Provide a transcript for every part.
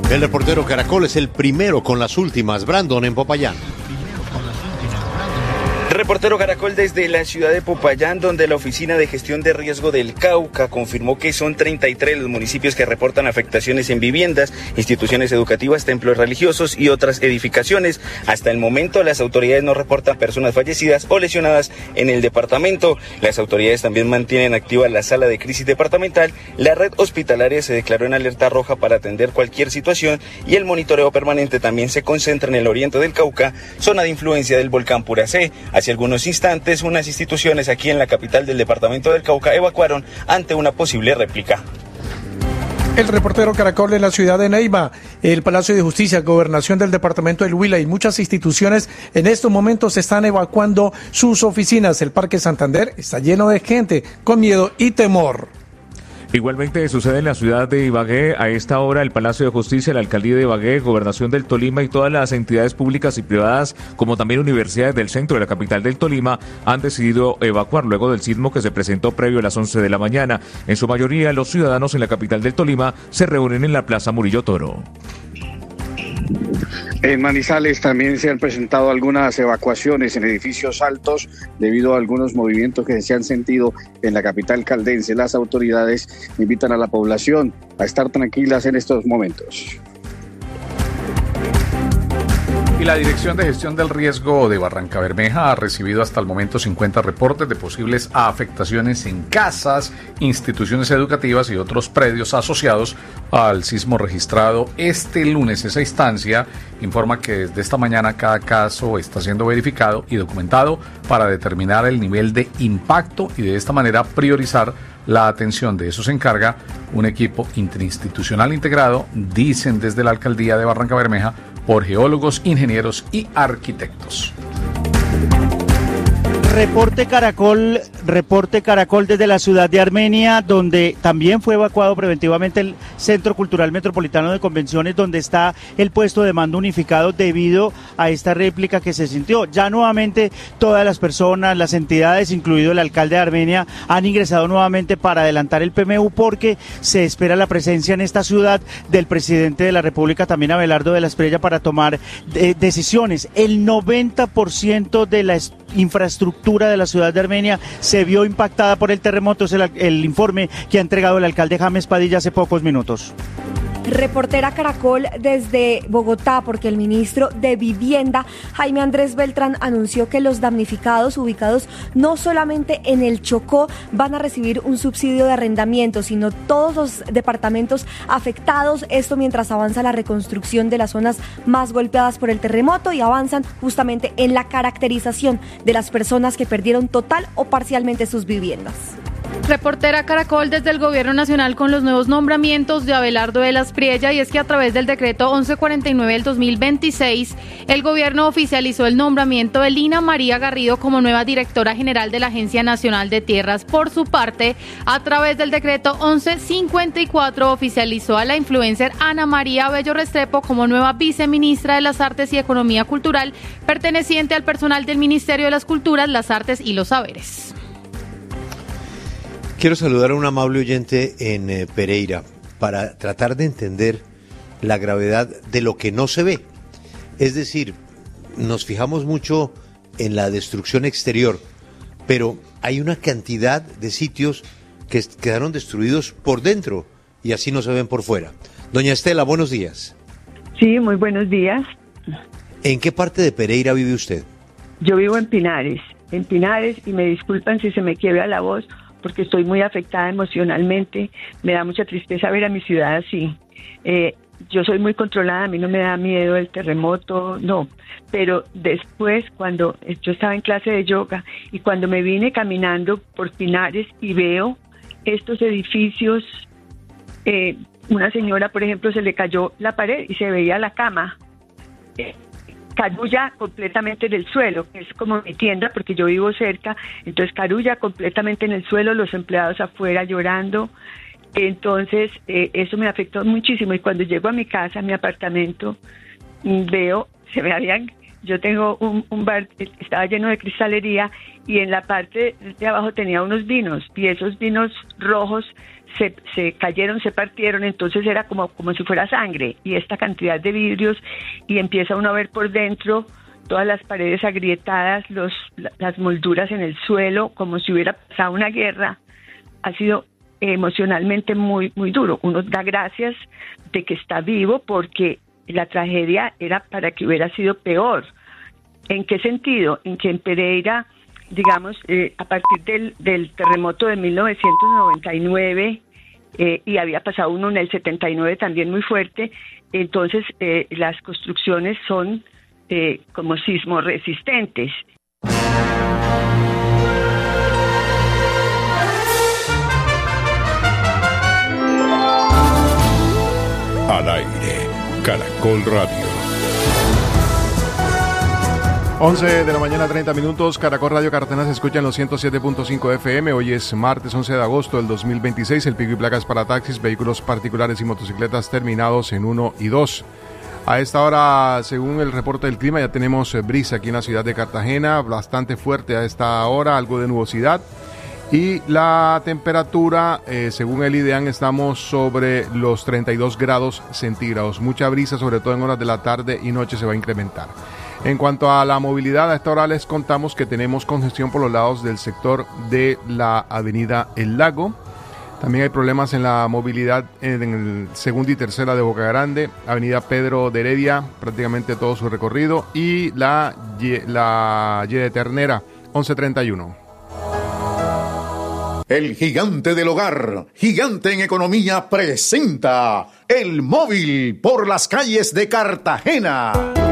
El reportero Caracol es el primero con las últimas. Brandon en Popayán. Reportero Caracol desde la ciudad de Popayán, donde la Oficina de Gestión de Riesgo del Cauca confirmó que son 33 los municipios que reportan afectaciones en viviendas, instituciones educativas, templos religiosos y otras edificaciones. Hasta el momento, las autoridades no reportan personas fallecidas o lesionadas en el departamento. Las autoridades también mantienen activa la sala de crisis departamental. La red hospitalaria se declaró en alerta roja para atender cualquier situación y el monitoreo permanente también se concentra en el oriente del Cauca, zona de influencia del volcán Puracé. Hace algunos instantes, unas instituciones aquí en la capital del departamento del Cauca evacuaron ante una posible réplica. El reportero Caracol en la ciudad de Neiva, el Palacio de Justicia, Gobernación del departamento del Huila y muchas instituciones en estos momentos están evacuando sus oficinas. El Parque Santander está lleno de gente con miedo y temor. Igualmente sucede en la ciudad de Ibagué. A esta hora el Palacio de Justicia, la Alcaldía de Ibagué, Gobernación del Tolima y todas las entidades públicas y privadas, como también universidades del centro de la capital del Tolima, han decidido evacuar luego del sismo que se presentó previo a las 11 de la mañana. En su mayoría, los ciudadanos en la capital del Tolima se reúnen en la Plaza Murillo Toro. En Manizales también se han presentado algunas evacuaciones en edificios altos debido a algunos movimientos que se han sentido en la capital caldense. Las autoridades invitan a la población a estar tranquilas en estos momentos. Y la Dirección de Gestión del Riesgo de Barrancabermeja ha recibido hasta el momento 50 reportes de posibles afectaciones en casas, instituciones educativas y otros predios asociados al sismo registrado este lunes. Esa instancia informa que desde esta mañana cada caso está siendo verificado y documentado para determinar el nivel de impacto y de esta manera priorizar la atención. De eso se encarga un equipo interinstitucional integrado, dicen desde la Alcaldía de Barrancabermeja, por geólogos, ingenieros y arquitectos. Reporte Caracol desde la ciudad de Armenia, donde también fue evacuado preventivamente el Centro Cultural Metropolitano de Convenciones, donde está el puesto de mando unificado debido a esta réplica que se sintió. Ya nuevamente todas las personas, las entidades, incluido el alcalde de Armenia, han ingresado nuevamente para adelantar el PMU porque se espera la presencia en esta ciudad del presidente de la República, también Abelardo de la Espriella, para tomar decisiones. El 90% de la infraestructura de la ciudad de Armenia se vio impactada por el terremoto. Es el informe que ha entregado el alcalde James Padilla hace pocos minutos. Reportera Caracol desde Bogotá, porque el ministro de Vivienda, Jaime Andrés Beltrán, anunció que los damnificados ubicados no solamente en el Chocó van a recibir un subsidio de arrendamiento, sino todos los departamentos afectados. Esto mientras avanza la reconstrucción de las zonas más golpeadas por el terremoto y avanzan justamente en la caracterización de las personas que perdieron total o parcialmente sus viviendas. Reportera Caracol desde el Gobierno Nacional con los nuevos nombramientos de Abelardo de la Espriella, y es que a través del decreto 1149 del 2026, el gobierno oficializó el nombramiento de Lina María Garrido como nueva directora general de la Agencia Nacional de Tierras. Por su parte, a través del decreto 1154 oficializó a la influencer Ana María Bello Restrepo como nueva viceministra de las Artes y Economía Cultural, perteneciente al personal del Ministerio de las Culturas, las Artes y los Saberes. Quiero saludar a un amable oyente en Pereira para tratar de entender la gravedad de lo que no se ve. Es decir, nos fijamos mucho en la destrucción exterior, pero hay una cantidad de sitios que quedaron destruidos por dentro y así no se ven por fuera. Doña Estela, buenos días. Sí, muy buenos días. ¿En qué parte de Pereira vive usted? Yo vivo en Pinares, y me disculpan si se me quiebra la voz, porque estoy muy afectada emocionalmente. Me da mucha tristeza ver a mi ciudad así. Yo soy muy controlada, a mí no me da miedo el terremoto, no. Pero después, cuando yo estaba en clase de yoga y cuando me vine caminando por Pinares y veo estos edificios, una señora, por ejemplo, se le cayó la pared y se veía la cama. Carulla completamente en el suelo, que es como mi tienda porque yo vivo cerca, entonces carulla completamente en el suelo, los empleados afuera llorando. Entonces eso me afectó muchísimo, y cuando llego a mi casa, a mi apartamento, veo, se me habían yo tengo un bar, estaba lleno de cristalería, y en la parte de abajo tenía unos vinos, y esos vinos rojos se cayeron, se partieron, entonces era como si fuera sangre, y esta cantidad de vidrios, y empieza uno a ver por dentro todas las paredes agrietadas, las molduras en el suelo, como si hubiera pasado una guerra. Ha sido emocionalmente muy, muy duro. Uno da gracias de que está vivo, porque la tragedia era para que hubiera sido peor. ¿En qué sentido? En que en Pereira, digamos, a partir del terremoto de 1999, y había pasado uno en el 79 también muy fuerte, entonces las construcciones son como sismo resistentes. Al aire, Caracol Radio. 11 de la mañana, 30 minutos. Caracol Radio Cartagena se escucha en los 107.5 FM. Hoy es martes 11 de agosto del 2026. El pico y placas para taxis, vehículos particulares y motocicletas terminados en 1 y 2. A esta hora, según el reporte del clima, ya tenemos brisa aquí en la ciudad de Cartagena, bastante fuerte a esta hora, algo de nubosidad. Y la temperatura, según el IDEAN, estamos sobre los 32 grados centígrados. Mucha brisa, sobre todo en horas de la tarde y noche, se va a incrementar. En cuanto a la movilidad, a esta hora les contamos que tenemos congestión por los lados del sector de la avenida El Lago. También hay problemas en la movilidad en el segunda y tercera de Boca Grande, avenida Pedro de Heredia, prácticamente todo su recorrido, y la Y de Ternera, 1131. El gigante del hogar, gigante en economía, presenta El Móvil por las calles de Cartagena.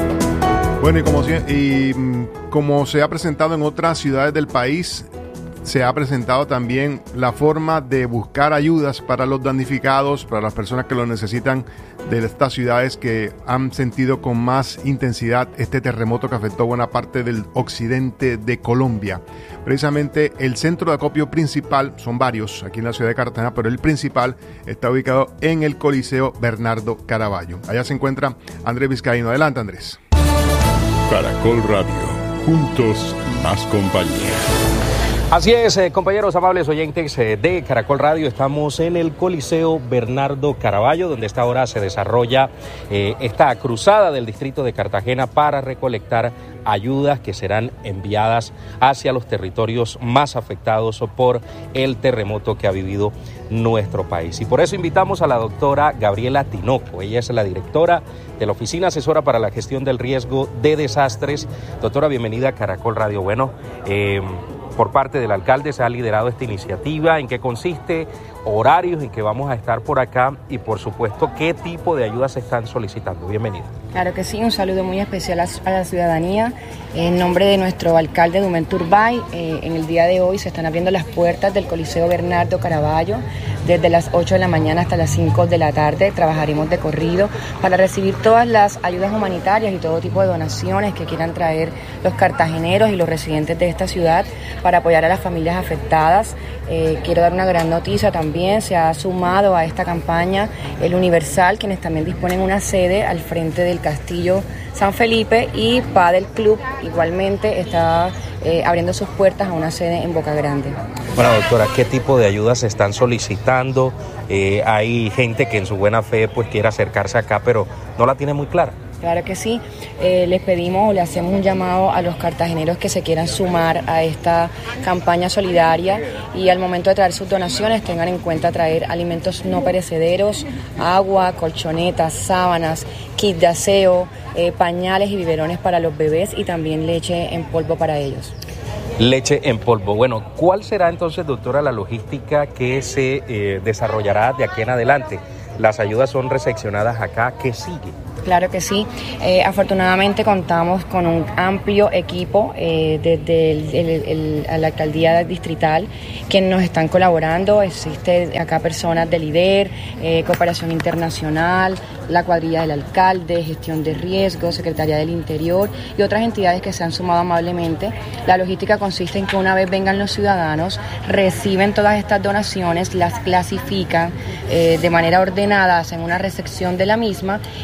Bueno, y como se ha presentado en otras ciudades del país, se ha presentado también la forma de buscar ayudas para los damnificados, para las personas que lo necesitan, de estas ciudades que han sentido con más intensidad este terremoto que afectó buena parte del occidente de Colombia. Precisamente el centro de acopio principal, son varios aquí en la ciudad de Cartagena, pero el principal está ubicado en el Coliseo Bernardo Caraballo. Allá se encuentra Andrés Vizcaíno. Adelante, Andrés. Caracol Radio, juntos más compañía. Así es, compañeros amables oyentes de Caracol Radio, estamos en el Coliseo Bernardo Caraballo, donde a esta hora se desarrolla esta cruzada del distrito de Cartagena para recolectar ayudas que serán enviadas hacia los territorios más afectados por el terremoto que ha vivido nuestro país. Y por eso invitamos a la doctora Gabriela Tinoco. Ella es la directora de la Oficina Asesora para la Gestión del Riesgo de Desastres. Doctora, bienvenida a Caracol Radio. Bueno, por parte del alcalde se ha liderado esta iniciativa. ¿En qué consiste? Horarios en que vamos a estar por acá y, por supuesto, qué tipo de ayudas se están solicitando. Bienvenida. Claro que sí, un saludo muy especial a la ciudadanía. En nombre de nuestro alcalde Dumén Turbay, en el día de hoy se están abriendo las puertas del Coliseo Bernardo Caraballo. Desde las 8 de la mañana hasta las 5 de la tarde trabajaremos de corrido para recibir todas las ayudas humanitarias y todo tipo de donaciones que quieran traer los cartageneros y los residentes de esta ciudad para apoyar a las familias afectadas. Quiero dar una gran noticia también, se ha sumado a esta campaña el Universal, quienes también disponen una sede al frente del Castillo San Felipe, y Padel Club igualmente está abriendo sus puertas a una sede en Boca Grande. Bueno, doctora, ¿qué tipo de ayudas se están solicitando? Hay gente que en su buena fe pues quiere acercarse acá, pero no la tiene muy clara. Claro que sí, les pedimos, le hacemos un llamado a los cartageneros que se quieran sumar a esta campaña solidaria y al momento de traer sus donaciones tengan en cuenta traer alimentos no perecederos, agua, colchonetas, sábanas, kit de aseo, pañales y biberones para los bebés y también leche en polvo para ellos. Leche en polvo. Bueno, ¿cuál será entonces, doctora, la logística que se desarrollará de aquí en adelante? Las ayudas son recepcionadas acá, ¿qué sigue? Claro que sí. Afortunadamente contamos con un amplio equipo desde la alcaldía distrital que nos están colaborando. Existe acá personas del IDER, Cooperación Internacional, la cuadrilla del alcalde, Gestión de Riesgos, Secretaría del Interior y otras entidades que se han sumado amablemente. La logística consiste en que una vez vengan los ciudadanos, reciben todas estas donaciones, las clasifican de manera ordenada, hacen una recepción de la misma y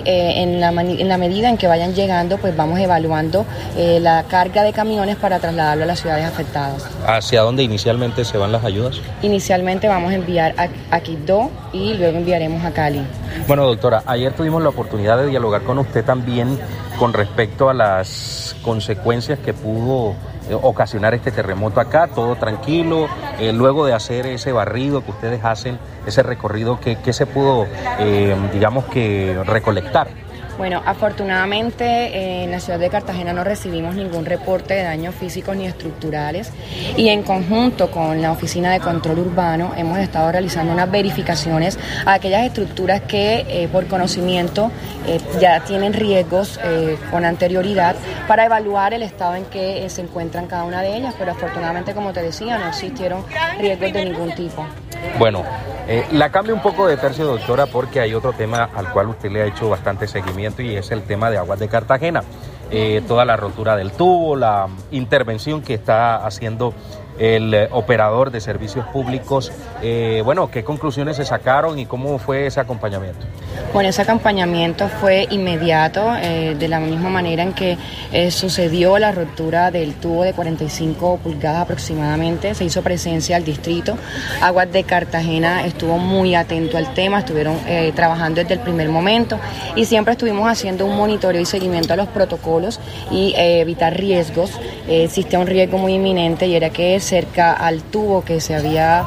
en la medida en que vayan llegando, pues vamos evaluando la carga de camiones para trasladarlo a las ciudades afectadas. ¿Hacia dónde inicialmente se van las ayudas? Inicialmente vamos a enviar a Quibdó y luego enviaremos a Cali. Bueno, doctora, ayer tuvimos la oportunidad de dialogar con usted también con respecto a las consecuencias que pudo ocasionar este terremoto acá, todo tranquilo, luego de hacer ese barrido que ustedes hacen, ese recorrido, ¿qué se pudo, digamos que, recolectar? Bueno, afortunadamente en la ciudad de Cartagena no recibimos ningún reporte de daños físicos ni estructurales y en conjunto con la Oficina de Control Urbano hemos estado realizando unas verificaciones a aquellas estructuras que por conocimiento ya tienen riesgos con anterioridad para evaluar el estado en que se encuentran cada una de ellas, pero afortunadamente, como te decía, no existieron riesgos de ningún tipo. Bueno, la cambio un poco de tercio, doctora, porque hay otro tema al cual usted le ha hecho bastante seguimiento y es el tema de Aguas de Cartagena. Toda la rotura del tubo, la intervención que está haciendo el operador de servicios públicos. Bueno, ¿qué conclusiones se sacaron y cómo fue ese acompañamiento? Bueno, ese acompañamiento fue inmediato, de la misma manera en que sucedió la ruptura del tubo de 45 pulgadas aproximadamente, se hizo presencia al distrito. Aguas de Cartagena estuvo muy atento al tema, estuvieron trabajando desde el primer momento y siempre estuvimos haciendo un monitoreo y seguimiento a los protocolos y evitar riesgos. Existía un riesgo muy inminente y era que cerca al tubo que se había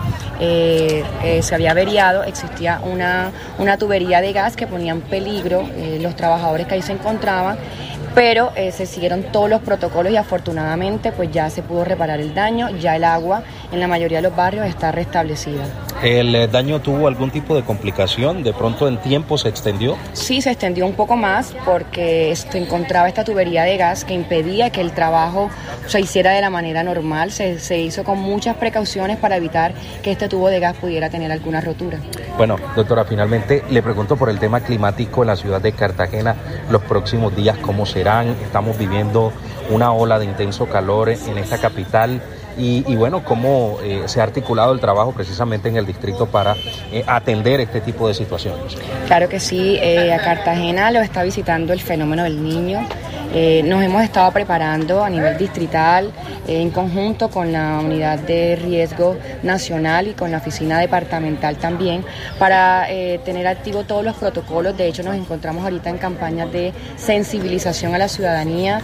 averiado existía una tubería de gas que ponía en peligro los trabajadores que ahí se encontraban, pero se siguieron todos los protocolos y afortunadamente pues ya se pudo reparar el daño, ya el agua en la mayoría de los barrios está restablecida. ¿El daño tuvo algún tipo de complicación? ¿De pronto en tiempo se extendió? Sí, se extendió un poco más porque se encontraba esta tubería de gas que impedía que el trabajo se hiciera de la manera normal. Se hizo con muchas precauciones para evitar que este tubo de gas pudiera tener alguna rotura. Bueno, doctora, finalmente le pregunto por el tema climático en la ciudad de Cartagena. Los próximos días, ¿cómo serán? Estamos viviendo una ola de intenso calor en esta capital. Y bueno, ¿cómo se ha articulado el trabajo precisamente en el distrito para atender este tipo de situaciones? Claro que sí, a Cartagena lo está visitando el fenómeno del Niño. Nos hemos estado preparando a nivel distrital en conjunto con la Unidad de Riesgo Nacional y con la Oficina Departamental también para tener activo todos los protocolos. De hecho, nos encontramos ahorita en campañas de sensibilización a la ciudadanía.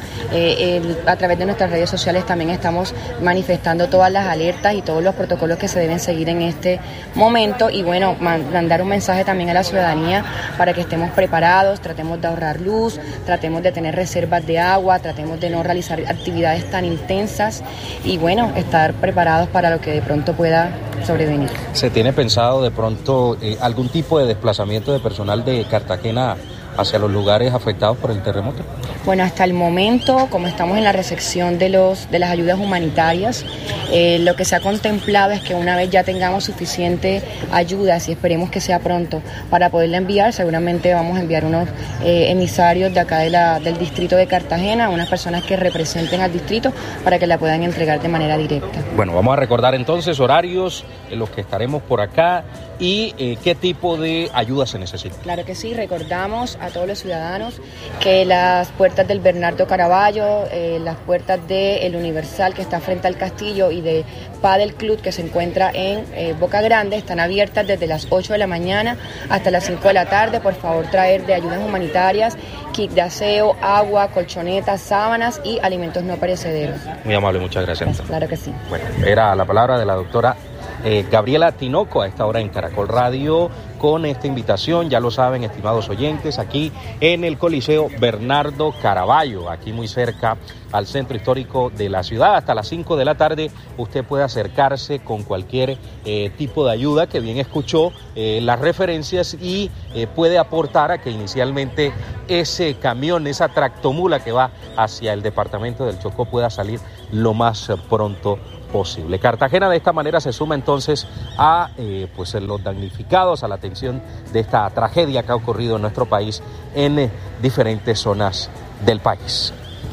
A través de nuestras redes sociales también estamos manifestando todas las alertas y todos los protocolos que se deben seguir en este momento y bueno, mandar un mensaje también a la ciudadanía para que estemos preparados, tratemos de ahorrar luz, tratemos de tener reservas de agua, tratemos de no realizar actividades tan intensas y bueno, estar preparados para lo que de pronto pueda sobrevenir. ¿Se tiene pensado de pronto algún tipo de desplazamiento de personal de Cartagena hacia los lugares afectados por el terremoto? Bueno, hasta el momento, como estamos en la recepción de las ayudas humanitarias, lo que se ha contemplado es que una vez ya tengamos suficiente ayudas y esperemos que sea pronto para poderla enviar, seguramente vamos a enviar unos emisarios de acá del distrito de Cartagena, unas personas que representen al distrito para que la puedan entregar de manera directa. Bueno, vamos a recordar entonces horarios en los que estaremos por acá y qué tipo de ayuda se necesita. Claro que sí, recordamos a todos los ciudadanos que las puertas del Bernardo Caraballo, las puertas del Universal que está frente al castillo y de Padel Club que se encuentra en Boca Grande están abiertas desde las 8 de la mañana hasta las 5 de la tarde. Por favor, traer de ayudas humanitarias, kit de aseo, agua, colchonetas, sábanas y alimentos no perecederos. Muy amable, muchas gracias. Claro que sí. Bueno, era la palabra de la doctora Gabriela Tinoco a esta hora en Caracol Radio con esta invitación, ya lo saben, estimados oyentes, aquí en el Coliseo Bernardo Caraballo, aquí muy cerca al centro histórico de la ciudad. Hasta las 5 de la tarde usted puede acercarse con cualquier tipo de ayuda que bien escuchó las referencias y puede aportar a que inicialmente ese camión, esa tractomula que va hacia el departamento del Chocó pueda salir lo más pronto posible. Cartagena de esta manera se suma entonces a pues los damnificados, a la atención de esta tragedia que ha ocurrido en nuestro país en diferentes zonas del país.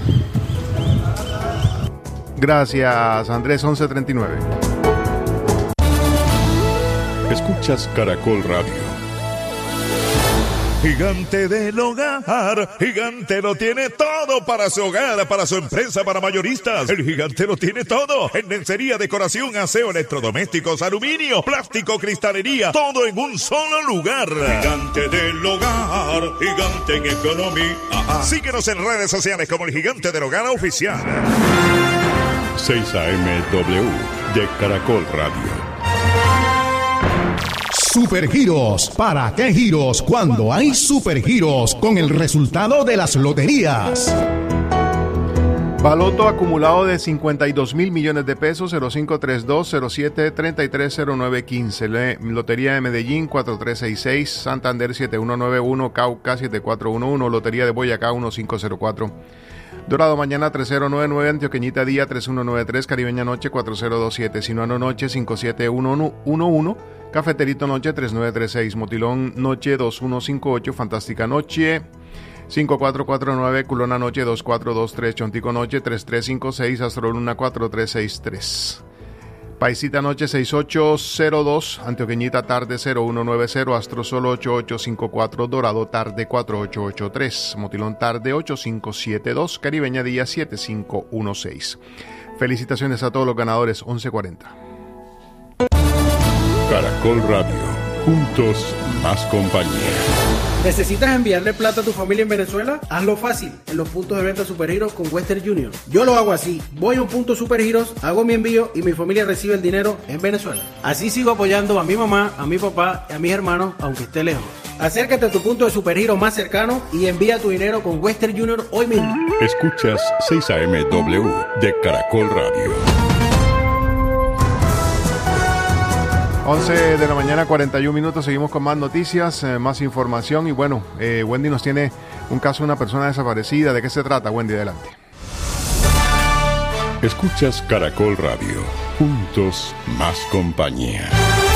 Gracias, Andrés. 11:39. Escuchas Caracol Radio. Gigante del Hogar. Gigante lo tiene todo para su hogar, para su empresa, para mayoristas. El Gigante lo tiene todo. En lencería, decoración, aseo, electrodomésticos, aluminio, plástico, cristalería. Todo en un solo lugar. Gigante del Hogar. Gigante en economía. Síguenos en redes sociales como el Gigante del Hogar Oficial. 6AMW de Caracol Radio. Supergiros. ¿Para qué giros cuando hay supergiros con el resultado de las loterías? Baloto acumulado de 52.000 millones de pesos, 0532-07-330915. Lotería de Medellín, 4366, Santander, 7191, Cauca, 7411, Lotería de Boyacá, 1504. Dorado Mañana, 3099, Antioqueñita Día, 3193, Caribeña Noche, 4027, Sinuano Noche, 5711, Cafeterito Noche, 3936, Motilón Noche, 2158, Fantástica Noche, 5449, Culona Noche, 2423, Chontico Noche, 3356, Astroluna 4363. Paisita Noche 6802, Antioqueñita Tarde 0190, Astrosol 8854, Dorado Tarde 4883, Motilón Tarde 8572, Caribeña Día 7516. Felicitaciones a todos los ganadores, 1140. Caracol Radio, juntos más compañía. ¿Necesitas enviarle plata a tu familia en Venezuela? Hazlo fácil en los puntos de venta Supergiros con Western Union. Yo lo hago así. Voy a un punto Supergiros, hago mi envío y mi familia recibe el dinero en Venezuela. Así sigo apoyando a mi mamá, a mi papá y a mis hermanos, aunque esté lejos. Acércate a tu punto de Supergiros más cercano y envía tu dinero con Western Union hoy mismo. Escuchas 6AMW de Caracol Radio. 11 de la mañana, 41 minutos, seguimos con más noticias, más información y bueno, Wendy nos tiene un caso de una persona desaparecida. ¿De qué se trata, Wendy? Adelante. Escuchas Caracol Radio, juntos más compañía.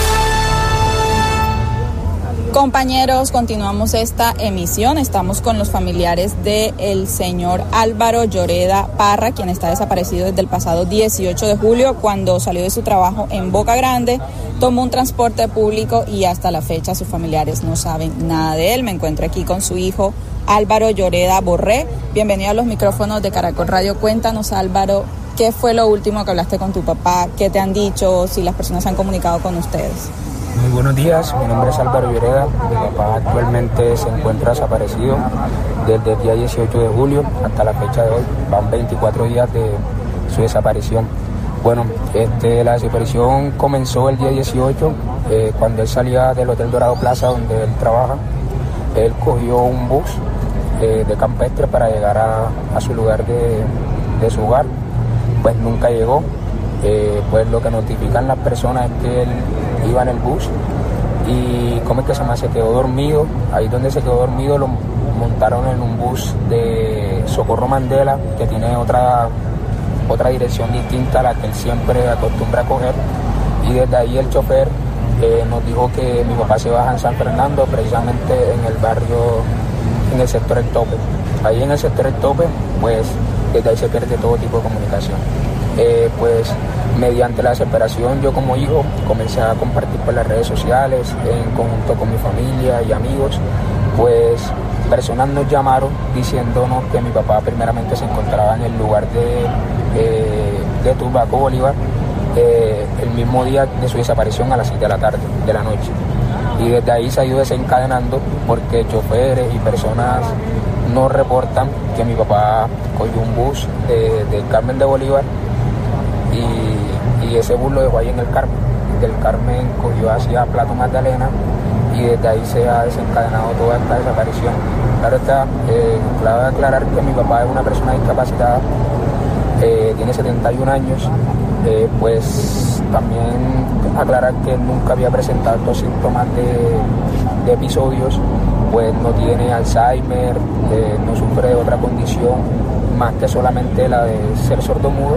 Compañeros, continuamos esta emisión. Estamos con los familiares del señor Álvaro Lloreda Parra, quien está desaparecido desde el pasado 18 de julio, cuando salió de su trabajo en Boca Grande, tomó un transporte público y hasta la fecha sus familiares no saben nada de él. Me encuentro aquí con su hijo Álvaro Lloreda Borré. Bienvenido a los micrófonos de Caracol Radio. Cuéntanos, Álvaro, ¿qué fue lo último que hablaste con tu papá? ¿Qué te han dicho? Si las personas se han comunicado con ustedes. Muy buenos días, mi nombre es Álvaro Lloreda. Mi papá actualmente se encuentra desaparecido desde el día 18 de julio hasta la fecha de hoy. Van 24 días de su desaparición. Bueno, la desaparición comenzó el día 18, cuando él salía del Hotel Dorado Plaza, donde él trabaja. Él cogió un bus de campestre para llegar a su lugar de su hogar. Pues nunca llegó. Pues lo que notifican las personas es que él iba en el bus y se quedó dormido. Ahí donde se quedó dormido lo montaron en un bus de Socorro Mandela, que tiene otra dirección distinta a la que él siempre acostumbra a coger, y desde ahí el chofer nos dijo que mi papá se baja en San Fernando, precisamente en el barrio, en el sector El Tope. Ahí en el sector El Tope, pues desde ahí se pierde todo tipo de comunicación. Pues mediante la desesperación, yo como hijo comencé a compartir por las redes sociales en conjunto con mi familia y amigos. Pues personas nos llamaron diciéndonos que mi papá primeramente se encontraba en el lugar de Turbaco Bolívar el mismo día de su desaparición a las 7 de la tarde, de la noche. Y desde ahí se ha ido desencadenando porque choferes y personas nos reportan que mi papá cogió un bus de Carmen de Bolívar y ese bus lo dejó ahí en el Carmen. Del Carmen cogió hacia Plato Magdalena y desde ahí se ha desencadenado toda esta desaparición. Claro está, clave aclarar que mi papá es una persona discapacitada, tiene 71 años, pues también aclarar que nunca había presentado estos síntomas de episodios, pues no tiene Alzheimer, no sufre de otra condición más que solamente la de ser sordomudo.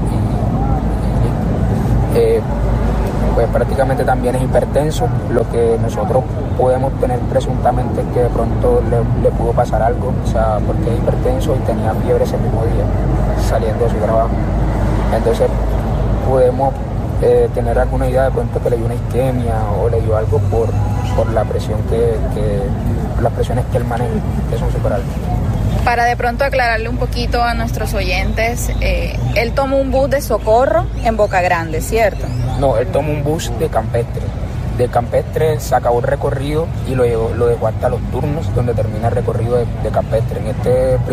Pues prácticamente también es hipertenso. Lo que nosotros podemos tener presuntamente es que de pronto le pudo pasar algo, o sea, porque es hipertenso y tenía fiebre ese mismo día saliendo de su trabajo. Entonces podemos tener alguna idea de pronto que le dio una isquemia o le dio algo por la presión que las presiones que él maneja, que son súper altas. Para de pronto aclararle un poquito a nuestros oyentes, él tomó un bus de Socorro en Boca Grande, ¿cierto? No, él tomó un bus de Campestre. De Campestre se acabó el recorrido y lo dejó hasta los turnos donde termina el recorrido de Campestre. En este